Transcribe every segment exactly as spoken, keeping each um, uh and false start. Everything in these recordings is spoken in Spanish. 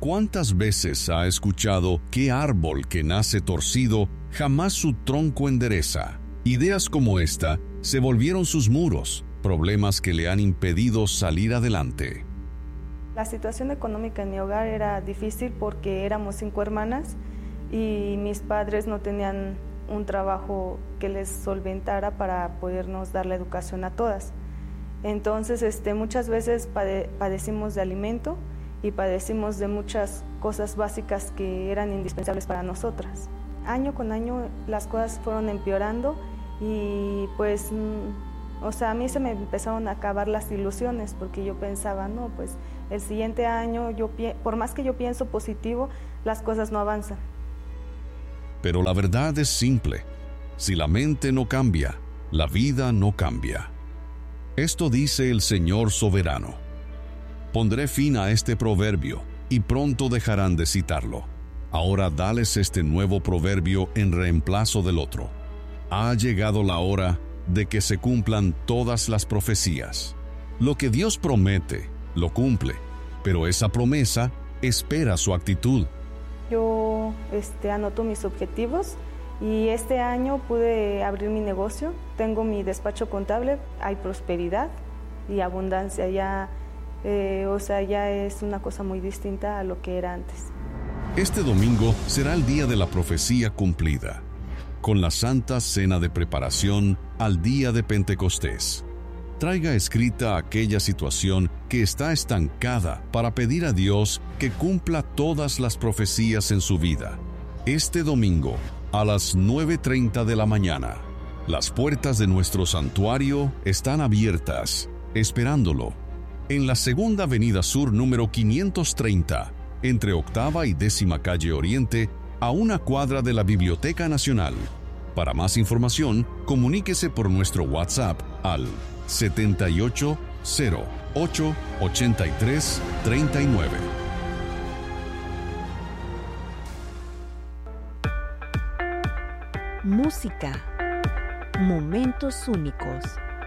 ¿cuántas veces ha escuchado que árbol que nace torcido jamás su tronco endereza? Ideas como esta se volvieron sus muros, problemas que le han impedido salir adelante. La situación económica en mi hogar era difícil porque éramos cinco hermanas y mis padres no tenían un trabajo que les solventara para podernos dar la educación a todas. Entonces, este, muchas veces pade- padecimos de alimento y padecimos de muchas cosas básicas que eran indispensables para nosotras. Año con año las cosas fueron empeorando y pues, o sea, a mí se me empezaron a acabar las ilusiones porque yo pensaba, no, pues el siguiente año, yo por más que yo pienso positivo, las cosas no avanzan. Pero la verdad es simple. Si la mente no cambia, la vida no cambia. Esto dice el Señor soberano. Pondré fin a este proverbio, y pronto dejarán de citarlo. Ahora dales este nuevo proverbio en reemplazo del otro. Ha llegado la hora de que se cumplan todas las profecías. Lo que Dios promete, lo cumple, pero esa promesa espera su actitud. Yo este, anoto mis objetivos y este año pude abrir mi negocio, tengo mi despacho contable, hay prosperidad y abundancia, ya, eh, o sea, ya es una cosa muy distinta a lo que era antes. Este domingo será el día de la profecía cumplida, con la Santa Cena de preparación al día de Pentecostés. Traiga escrita aquella situación que está estancada para pedir a Dios que cumpla todas las profecías en su vida. Este domingo, a las nueve treinta de la mañana, las puertas de nuestro santuario están abiertas, esperándolo, en la Segunda Avenida Sur número quinientos treinta, entre Octava y Décima Calle Oriente, a una cuadra de la Biblioteca Nacional. Para más información, comuníquese por nuestro WhatsApp al setenta y ocho cero ocho ochenta y tres treinta y nueve. Música, momentos únicos,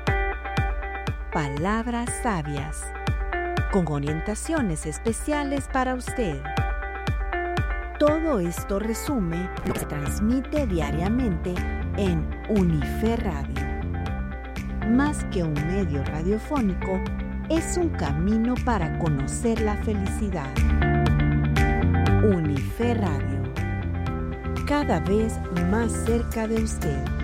palabras sabias, con orientaciones especiales para usted. Todo esto resume lo que se transmite diariamente en Unife Radio. Más que un medio radiofónico, es un camino para conocer la felicidad. Unife Radio, cada vez más cerca de usted.